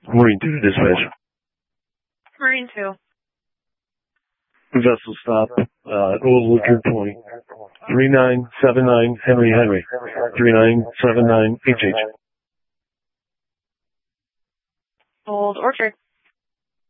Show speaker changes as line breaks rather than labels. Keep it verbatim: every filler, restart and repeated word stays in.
Marine two to dispatch.
Marine two.
Vessel stop, uh, Old Lookout Point. three nine seven nine Henry Henry. three nine seven nine H H.
Old Orchard.